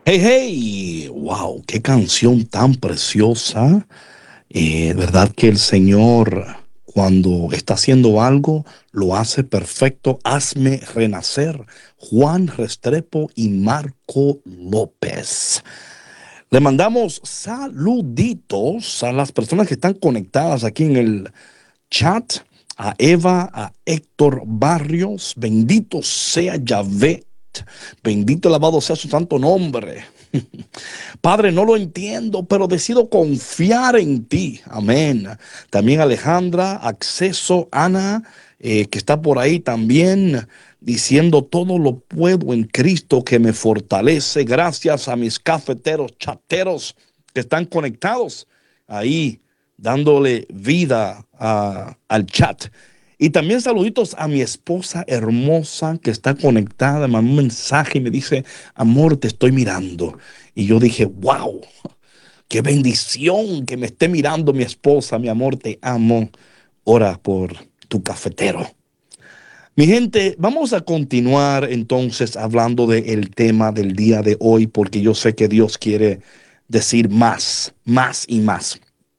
Hey, hey, wow, qué canción tan preciosa. Verdad que el Señor, cuando está haciendo algo, lo hace perfecto. Hazme renacer. Juan Restrepo y Marco López. Le mandamos saluditos a las personas que están conectadas aquí en el chat. A Eva, a Héctor Barrios. Bendito sea Yahvé. Bendito y alabado sea su santo nombre. Padre, no lo entiendo, pero decido confiar en ti. Amén. También Alejandra, Acceso, Ana, que está por ahí también diciendo todo lo puedo en Cristo que me fortalece. Gracias a mis cafeteros, chateros que están conectados ahí, dándole vida al chat. Y también saluditos a mi esposa hermosa que está conectada. Me mandó un mensaje y me dice, amor, te estoy mirando. Y yo dije, wow, qué bendición que me esté mirando mi esposa, mi amor, te amo. Ora por tu cafetero. Mi gente, vamos a continuar entonces hablando del tema del día de hoy, porque yo sé que Dios quiere decir más, más y más.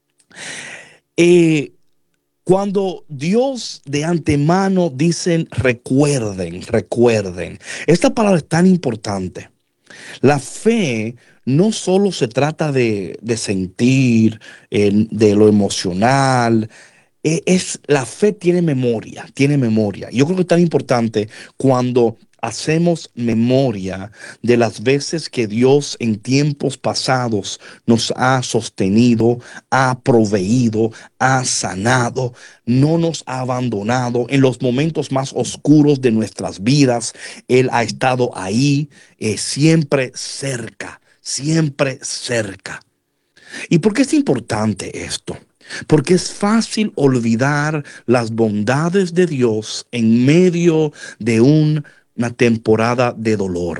Eh, Cuando Dios de antemano dicen recuerden, recuerden, esta palabra es tan importante. La fe no solo se trata de sentir, de lo emocional. La fe tiene memoria, tiene memoria. Yo creo que es tan importante cuando hacemos memoria de las veces que Dios en tiempos pasados nos ha sostenido, ha proveído, ha sanado, no nos ha abandonado en los momentos más oscuros de nuestras vidas. Él ha estado ahí, siempre cerca, siempre cerca. ¿Y por qué es importante esto? Porque es fácil olvidar las bondades de Dios en medio de una temporada de dolor.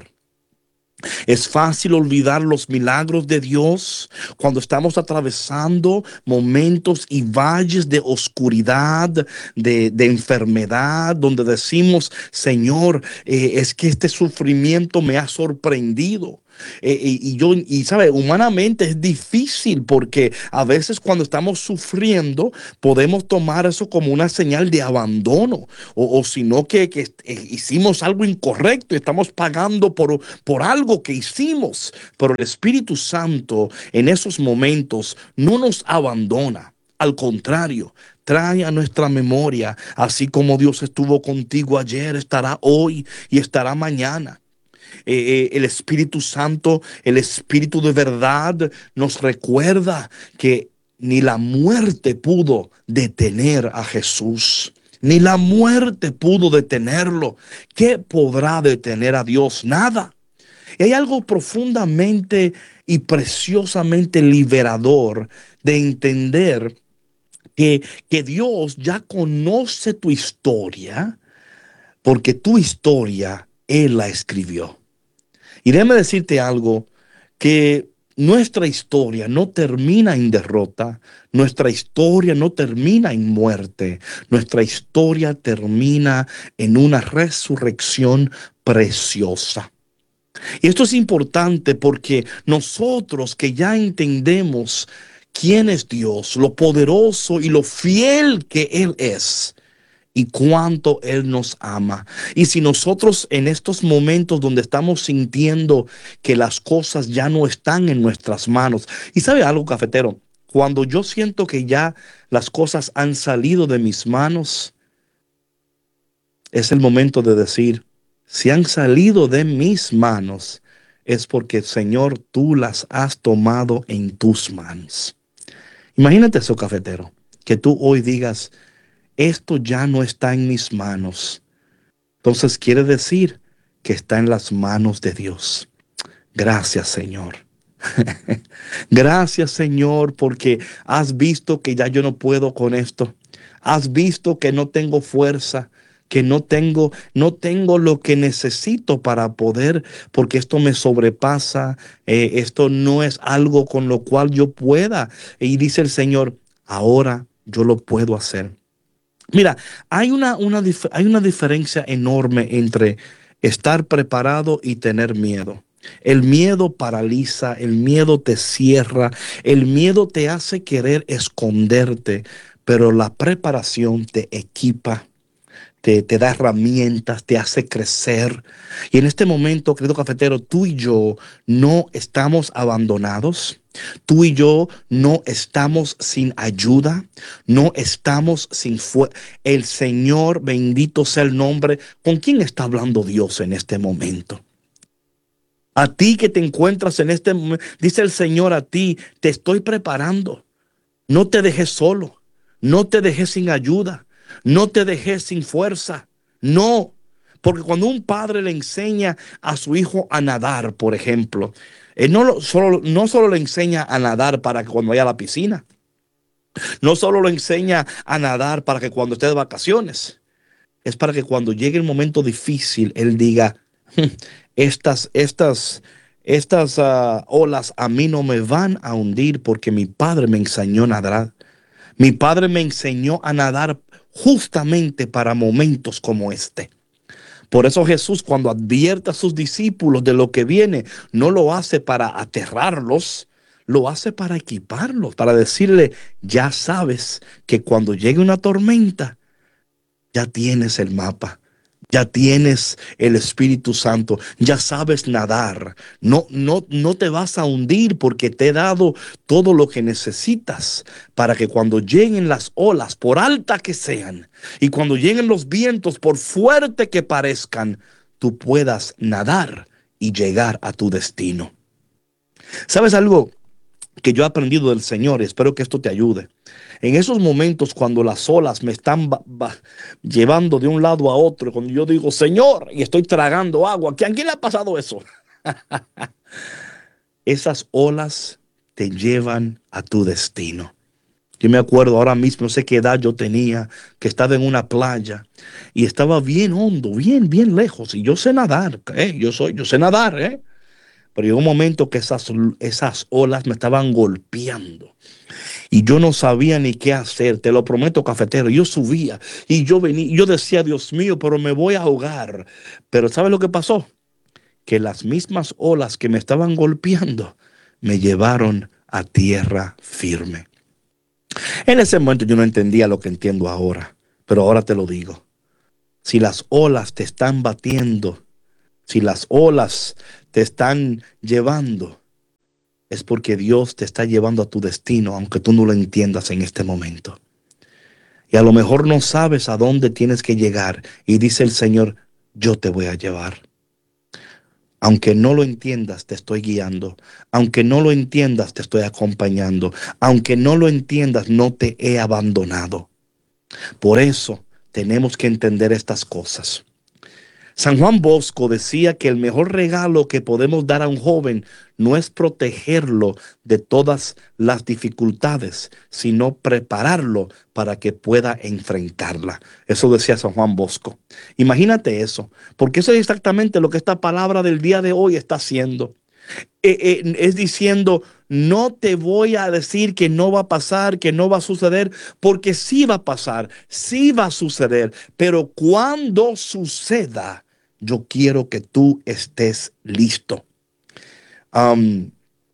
Es fácil olvidar los milagros de Dios cuando estamos atravesando momentos y valles de oscuridad, de enfermedad, donde decimos, Señor, es que este sufrimiento me ha sorprendido. Sabe, humanamente es difícil porque a veces cuando estamos sufriendo podemos tomar eso como una señal de abandono o sino que hicimos algo incorrecto y estamos pagando por algo que hicimos. Pero el Espíritu Santo en esos momentos no nos abandona. Al contrario, trae a nuestra memoria, así como Dios estuvo contigo ayer, estará hoy y estará mañana. El Espíritu Santo, el Espíritu de verdad, nos recuerda que ni la muerte pudo detener a Jesús. Ni la muerte pudo detenerlo. ¿Qué podrá detener a Dios? Nada. Y hay algo profundamente y preciosamente liberador de entender que Dios ya conoce tu historia, porque tu historia Él la escribió. Y déjame decirte algo, que nuestra historia no termina en derrota, nuestra historia no termina en muerte, nuestra historia termina en una resurrección preciosa. Y esto es importante porque nosotros que ya entendemos quién es Dios, lo poderoso y lo fiel que Él es, y cuánto Él nos ama. Y si nosotros en estos momentos donde estamos sintiendo que las cosas ya no están en nuestras manos, y sabe algo, cafetero, cuando yo siento que ya las cosas han salido de mis manos, es el momento de decir, si han salido de mis manos, es porque, Señor, tú las has tomado en tus manos. Imagínate eso, cafetero, que tú hoy digas, esto ya no está en mis manos. Entonces quiere decir que está en las manos de Dios. Gracias, Señor. Gracias, Señor, porque has visto que ya yo no puedo con esto. Has visto que no tengo fuerza, que no tengo lo que necesito para poder, porque esto me sobrepasa. Esto no es algo con lo cual yo pueda. Y dice el Señor, ahora yo lo puedo hacer. Mira, hay una diferencia enorme entre estar preparado y tener miedo. El miedo paraliza, el miedo te cierra, el miedo te hace querer esconderte, pero la preparación te equipa, te da herramientas, te hace crecer. Y en este momento, querido cafetero, tú y yo no estamos abandonados. Tú y yo no estamos sin ayuda, no estamos sin fuerza. El Señor, bendito sea el nombre. ¿Con quién está hablando Dios en este momento? A ti que te encuentras en este momento, dice el Señor a ti, te estoy preparando. No te dejes solo, no te dejes sin ayuda, no te dejes sin fuerza. No, porque cuando un padre le enseña a su hijo a nadar, por ejemplo, no solo le enseña a nadar para que cuando vaya a la piscina, no solo lo enseña a nadar para que cuando esté de vacaciones, es para que cuando llegue el momento difícil, él diga, estas, estas, estas olas a mí no me van a hundir porque mi padre me enseñó a nadar. Mi padre me enseñó a nadar justamente para momentos como este. Por eso Jesús, cuando advierte a sus discípulos de lo que viene, no lo hace para aterrarlos, lo hace para equiparlos, para decirle, ya sabes que cuando llegue una tormenta, ya tienes el mapa, ya tienes el Espíritu Santo, ya sabes nadar. No te vas a hundir porque te he dado todo lo que necesitas para que cuando lleguen las olas, por alta que sean, y cuando lleguen los vientos, por fuerte que parezcan, tú puedas nadar y llegar a tu destino. ¿Sabes algo que yo he aprendido del Señor? Y espero que esto te ayude. En esos momentos cuando las olas me están llevando de un lado a otro, cuando yo digo Señor y estoy tragando agua, ¿a quién le ha pasado eso? Esas olas te llevan a tu destino. Yo me acuerdo ahora mismo, no sé qué edad yo tenía, que estaba en una playa y estaba bien hondo, bien lejos. Y yo sé nadar, yo sé nadar, ¿eh? Pero llegó un momento que esas olas me estaban golpeando y yo no sabía ni qué hacer, te lo prometo, cafetero. Yo subía y yo venía, y yo decía, Dios mío, pero me voy a ahogar. Pero ¿sabes lo que pasó? Que las mismas olas que me estaban golpeando me llevaron a tierra firme. En ese momento yo no entendía lo que entiendo ahora, pero ahora te lo digo. Si las olas te están batiendo, si las olas te están llevando, es porque Dios te está llevando a tu destino, aunque tú no lo entiendas en este momento. Y a lo mejor no sabes a dónde tienes que llegar. Y dice el Señor, yo te voy a llevar. Aunque no lo entiendas, te estoy guiando. Aunque no lo entiendas, te estoy acompañando. Aunque no lo entiendas, no te he abandonado. Por eso tenemos que entender estas cosas. San Juan Bosco decía que el mejor regalo que podemos dar a un joven no es protegerlo de todas las dificultades, sino prepararlo para que pueda enfrentarla. Eso decía San Juan Bosco. Imagínate eso, porque eso es exactamente lo que esta palabra del día de hoy está haciendo. Es diciendo, no te voy a decir que no va a pasar, que no va a suceder, porque sí va a pasar, sí va a suceder, pero cuando suceda, yo quiero que tú estés listo. Um,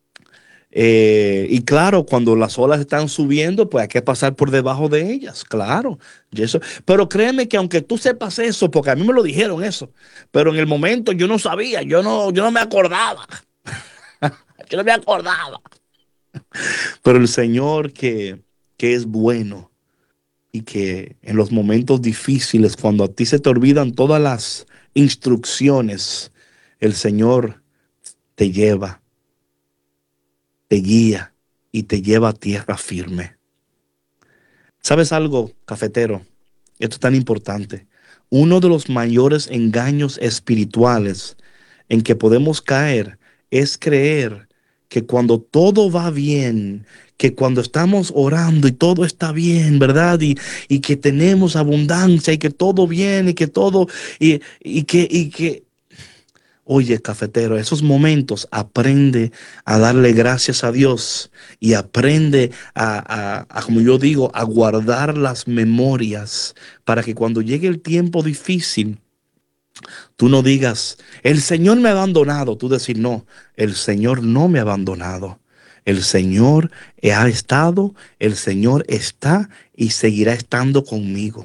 y claro, cuando las olas están subiendo, pues hay que pasar por debajo de ellas, claro. Y eso, pero créeme que aunque tú sepas eso, porque a mí me lo dijeron eso, pero en el momento yo no sabía, yo no me acordaba. Yo no me acordaba. Pero el Señor que es bueno y que en los momentos difíciles, cuando a ti se te olvidan todas las instrucciones, el Señor te lleva, te guía y te lleva a tierra firme. ¿Sabes algo, cafetero? Esto es tan importante. Uno de los mayores engaños espirituales en que podemos caer es creer que cuando todo va bien, que cuando estamos orando y todo está bien, ¿verdad? Y que tenemos abundancia y que todo bien y que todo, y que oye, cafetero, esos momentos aprende a darle gracias a Dios y aprende como yo digo, a guardar las memorias para que cuando llegue el tiempo difícil, Tú no digas, el Señor me ha abandonado. Tú decir, no, el Señor no me ha abandonado. El Señor ha estado, el Señor está y seguirá estando conmigo.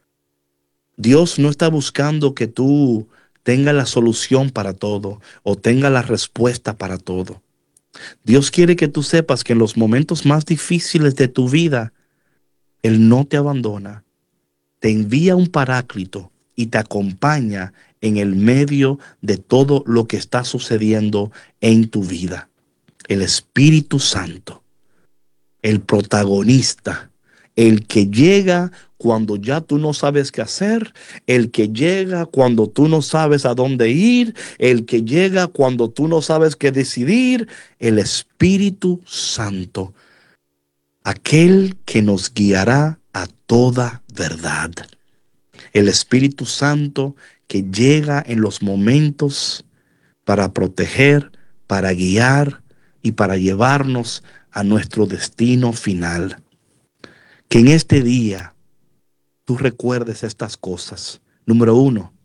Dios no está buscando que tú tengas la solución para todo o tengas la respuesta para todo. Dios quiere que tú sepas que en los momentos más difíciles de tu vida, Él no te abandona. Te envía un paráclito y te acompaña en el medio de todo lo que está sucediendo en tu vida. El Espíritu Santo, el protagonista, el que llega cuando ya tú no sabes qué hacer, el que llega cuando tú no sabes a dónde ir, el que llega cuando tú no sabes qué decidir, el Espíritu Santo, aquel que nos guiará a toda verdad. El Espíritu Santo que llega en los momentos para proteger, para guiar y para llevarnos a nuestro destino final. Que en este día tú recuerdes estas cosas. Número 1,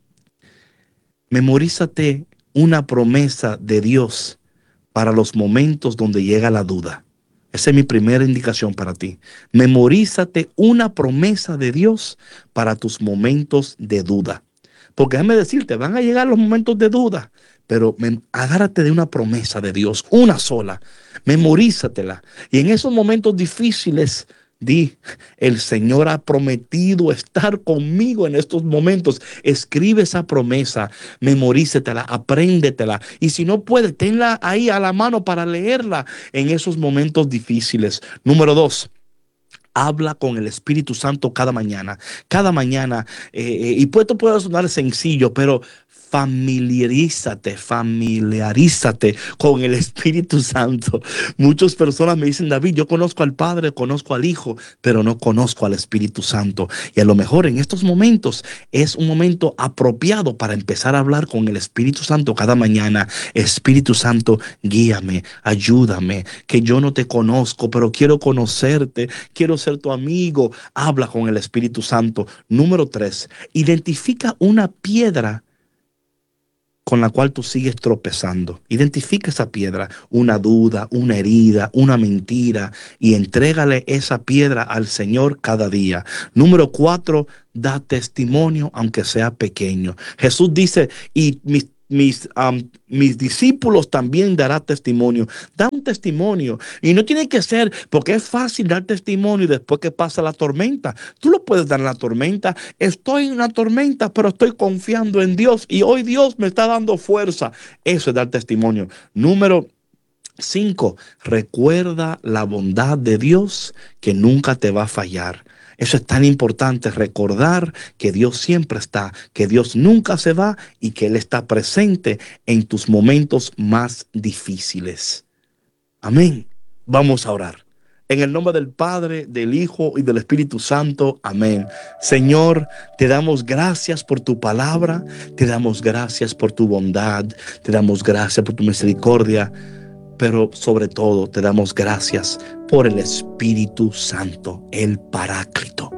memorízate una promesa de Dios para los momentos donde llega la duda. Esa es mi primera indicación para ti. Memorízate una promesa de Dios para tus momentos de duda. Porque déjame decirte, van a llegar los momentos de duda, pero agárrate de una promesa de Dios, una sola. Memorízatela. Y en esos momentos difíciles, di, el Señor ha prometido estar conmigo en estos momentos. Escribe esa promesa, memorícetela, apréndetela. Y si no puedes, tenla ahí a la mano para leerla en esos momentos difíciles. Número 2. Habla con el Espíritu Santo cada mañana. Cada mañana. Y esto puede sonar sencillo, pero familiarízate con el Espíritu Santo. Muchas personas me dicen, David, yo conozco al Padre, conozco al Hijo, pero no conozco al Espíritu Santo. Y a lo mejor en estos momentos es un momento apropiado para empezar a hablar con el Espíritu Santo cada mañana. Espíritu Santo, guíame, ayúdame, que yo no te conozco, pero quiero conocerte, quiero ser tu amigo. Habla con el Espíritu Santo. Número 3, identifica una piedra con la cual tú sigues tropezando. Identifica esa piedra, una duda, una herida, una mentira, y entrégale esa piedra al Señor cada día. Número 4, da testimonio aunque sea pequeño. Jesús dice, y mis discípulos también darán testimonio. Da un testimonio. Y no tiene que ser, porque es fácil dar testimonio después que pasa la tormenta. Tú lo puedes dar en la tormenta. Estoy en una tormenta, pero estoy confiando en Dios. Y hoy Dios me está dando fuerza. Eso es dar testimonio. Número 5, recuerda la bondad de Dios que nunca te va a fallar. Eso es tan importante, recordar que Dios siempre está, que Dios nunca se va y que Él está presente en tus momentos más difíciles. Amén. Vamos a orar. En el nombre del Padre, del Hijo y del Espíritu Santo. Amén. Señor, te damos gracias por tu palabra, te damos gracias por tu bondad, te damos gracias por tu misericordia. Pero sobre todo te damos gracias por el Espíritu Santo, el Paráclito.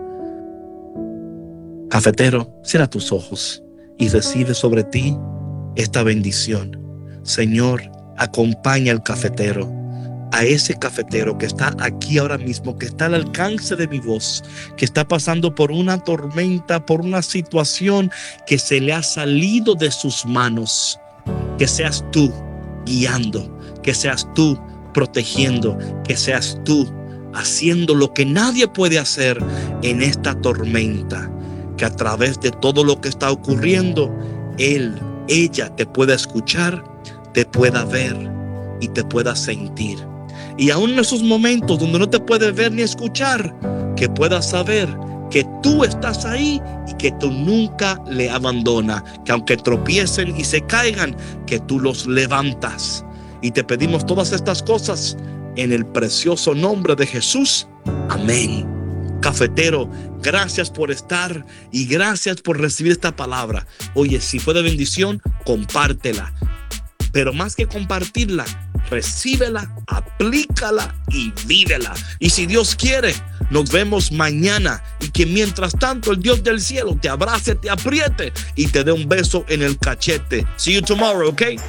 Cafetero, cierra tus ojos y recibe sobre ti esta bendición. Señor, acompaña al cafetero, a ese cafetero que está aquí ahora mismo, que está al alcance de mi voz, que está pasando por una tormenta, por una situación que se le ha salido de sus manos. Que seas tú guiando, que seas tú protegiendo, que seas tú haciendo lo que nadie puede hacer en esta tormenta. Que a través de todo lo que está ocurriendo, ella te pueda escuchar, te pueda ver y te pueda sentir. Y aún en esos momentos donde no te puede ver ni escuchar, que puedas saber que tú estás ahí y que tú nunca le abandonas. Que aunque tropiecen y se caigan, que tú los levantas. Y te pedimos todas estas cosas en el precioso nombre de Jesús. Amén. Cafetero, gracias por estar y gracias por recibir esta palabra. Oye, si fue de bendición, compártela. Pero más que compartirla, recíbela, aplícala y vívela. Y si Dios quiere, nos vemos mañana. Y que mientras tanto el Dios del cielo te abrace, te apriete y te dé un beso en el cachete. See you tomorrow, okay?